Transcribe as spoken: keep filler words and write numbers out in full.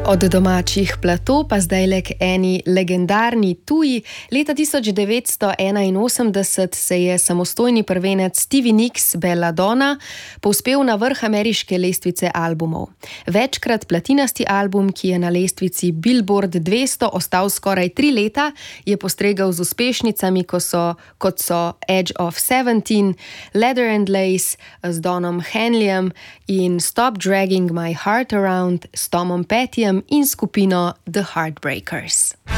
Od domačih platov pa zdaj le k eni legendarni tuji. Leta tisoč devetsto enainosemdeset se je samostojni prvenec Stevie Nicks Belladonna povzpel na vrh ameriške lestvice albumov. Večkrat platinasti album, ki je na lestvici Billboard dvesto ostal skoraj tri leta, je postregel z uspešnicami, ko so, kot so Edge of seventeen, Leather and Lace z Donom Henleyjem in Stop Dragging My Heart Around s Tomom Pettyjem in skupino The Heartbreakers.